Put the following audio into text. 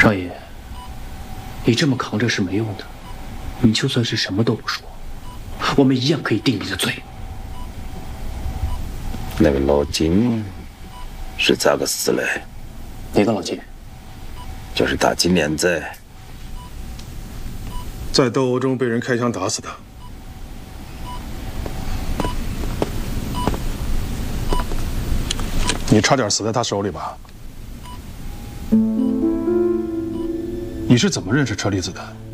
少爷，你这么扛着是没用的。你就算是什么都不说，我们一样可以定你的罪。 那个老金是咋个死嘞？ 哪个老金？ 就是大金链子。 在斗殴中被人开枪打死的。你差点死在他手里吧？你是怎么认识车厘子的？